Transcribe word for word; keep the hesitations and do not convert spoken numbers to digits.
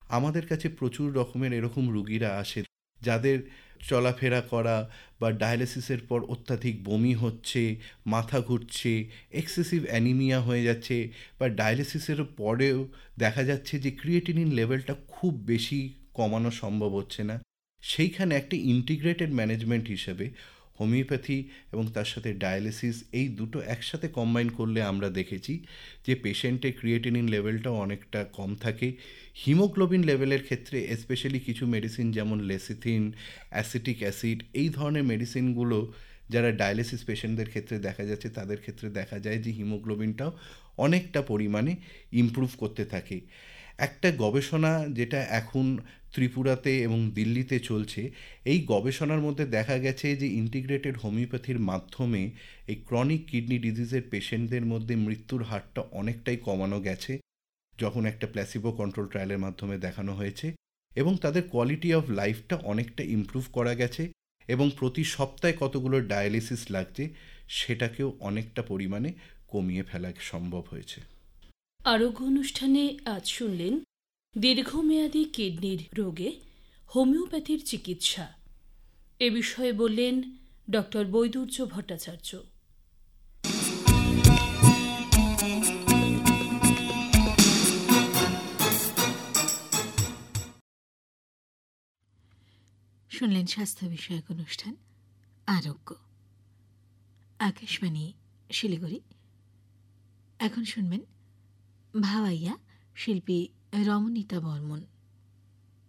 আমাদের কাছে প্রচুর রকমের এরকম রুগীরা আসে যাদের চলাফেরা করা বা ডায়ালিসিসের পর অত্যাধিক বমি হচ্ছে, মাথা ঘুরছে, এক্সেসিভ অ্যানিমিয়া হয়ে যাচ্ছে, বা ডায়ালিসিসের পরেও দেখা যাচ্ছে যে ক্রিয়েটিনিন লেভেলটা খুব বেশি কমানো সম্ভব হচ্ছে না। সেইখানে একটা ইন্টিগ্রেটেড ম্যানেজমেন্ট হিসেবে হোমিওপ্যাথি এবং তার সাথে ডায়ালিসিস এই দুটো একসাথে কম্বাইন করলে আমরা দেখেছি যে পেশেন্টের ক্রিয়েটিনিন লেভেলটাও অনেকটা কম থাকে। হিমোগ্লোবিন লেভেলের ক্ষেত্রে স্পেশালি কিছু মেডিসিন যেমন লেসিথিন, অ্যাসিটিক অ্যাসিড, এই ধরনের মেডিসিনগুলো যারা ডায়ালিসিস পেশেন্টদের ক্ষেত্রে দেখা যাচ্ছে তাদের ক্ষেত্রে দেখা যায় যে হিমোগ্লোবিনটাও অনেকটা পরিমাণে ইমপ্রুভ করতে থাকে। একটা গবেষণা যেটা এখন ত্রিপুরাতে এবং দিল্লিতে চলছে, এই গবেষণার মধ্যে দেখা গেছে যে ইন্টিগ্রেটেড হোমিওপ্যাথির মাধ্যমে এই ক্রনিক কিডনি ডিজিজের পেশেন্টদের মধ্যে মৃত্যুর হারটা অনেকটাই কমানো গেছে যখন একটা প্ল্যাসিবো কন্ট্রোল ট্রায়ালের মাধ্যমে দেখানো হয়েছে, এবং তাদের কোয়ালিটি অফ লাইফটা অনেকটা ইমপ্রুভ করা গেছে, এবং প্রতি সপ্তাহে কতগুলো ডায়ালিসিস লাগছে সেটাকেও অনেকটা পরিমাণে কমিয়ে ফেলা সম্ভব হয়েছে। আরোগ্য অনুষ্ঠানে আজ শুনলেন দীর্ঘমেয়াদী কিডনির রোগে হোমিওপ্যাথির চিকিৎসা। এ বিষয়ে বললেন ডক্টর বৈদুর্য ভট্টাচার্য। শুনলেন স্বাস্থ্য বিষয়ক অনুষ্ঠান আরোগ্য, আকাশবাণী শিলিগুড়ি। এখন শুনবেন ভাওয়াইয়া, শিল্পী রমণীতা বর্মন।